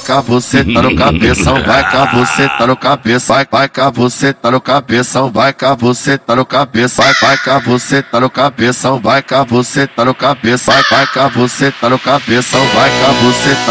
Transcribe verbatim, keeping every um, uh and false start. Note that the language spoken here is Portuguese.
cá você tá no cabeção, vai cá você tá no cabeça, vai, vai cá você tá no cabeção, vai cá você tá no cabeça, vai, vai cá você tá no cabeção, vai cá você tá no cabeça, vai, vai cá você tá no cabeção, vai cá você tá